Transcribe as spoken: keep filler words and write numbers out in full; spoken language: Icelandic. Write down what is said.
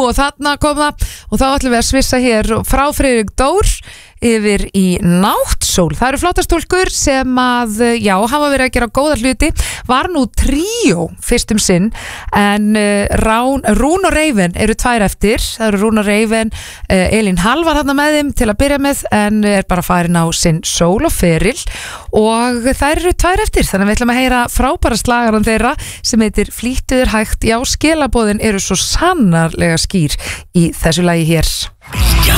og þarna kom það og þá ætlum við að svissa hér frá Friðrik Dór yfir í Náttsól. Það eru flottastúlkur sem að, já, hafa verið að gera góða hluti, var nú tríó fyrst um sinn, en uh, Rán, Rún og Reifin eru tvær eftir, það eru Rún og Reifin, uh, Elín Hall var þarna með þeim til að byrja með, en er bara farin á sinn sól og feril og þær eru tvær eftir, þannig að við ætlum að heyra frábæra slagaran þeirra sem heitir Flýttuður hægt, já, skilaboðin eru svo sannarlega skýr í þessu lagi hér.